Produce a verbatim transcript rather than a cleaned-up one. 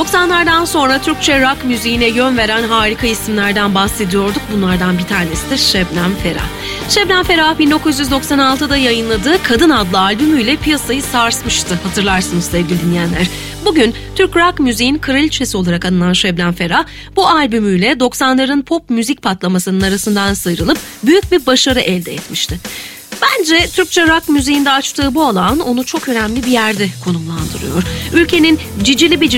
doksanlardan sonra Türkçe rock müziğine yön veren harika isimlerden bahsediyorduk. Bunlardan bir tanesi de Şebnem Ferah. Şebnem Ferah bin dokuz yüz doksan altıda yayınladığı Kadın adlı albümüyle piyasayı sarsmıştı. Hatırlarsınız sevgili dinleyenler. Bugün Türk rock müziğin kraliçesi olarak anılan Şebnem Ferah bu albümüyle doksanların pop müzik patlamasının arasından sıyrılıp büyük bir başarı elde etmişti. Bence Türkçe rock müziğinde açtığı bu alan onu çok önemli bir yerde konumlandırıyor. Ülkenin cicili bicili